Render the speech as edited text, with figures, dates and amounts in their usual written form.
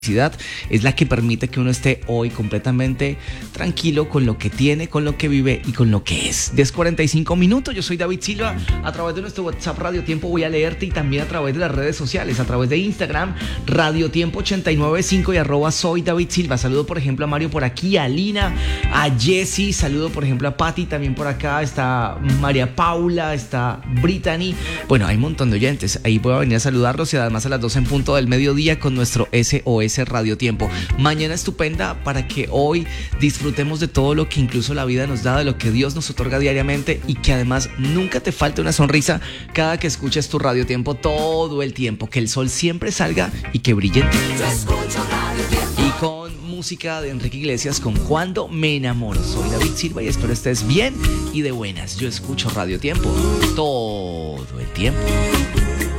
felicidad es la que permite que uno esté hoy completamente tranquilo con lo que tiene, con lo que vive y con lo que es. 10:45. Yo soy David Silva. A través de nuestro WhatsApp Radio Tiempo voy a leerte, y también a través de las redes sociales, a través de Instagram, Radio Tiempo 895 y @soy David Silva. Saludo por ejemplo a Mario por aquí, a Lina, a Jessy, saludo por ejemplo a Patti también por acá, está María Paula, está Brittany. Bueno, hay un montón de oyentes. Ahí voy a venir a saludarlos, y además a las 12 en punto del mediodía con nuestro SOS Radio Tiempo. Mañana estupenda para que hoy disfrutemos de todo lo que incluso la vida nos da, de lo que Dios nos otorga diariamente, y que además nunca te falte una sonrisa cada que escuches tu Radio Tiempo todo el tiempo. Que el sol siempre salga y que brille. Y con música de Enrique Iglesias, con Cuando me enamoro. Soy David Silva y espero estés bien y de buenas. Yo escucho Radio Tiempo todo el tiempo.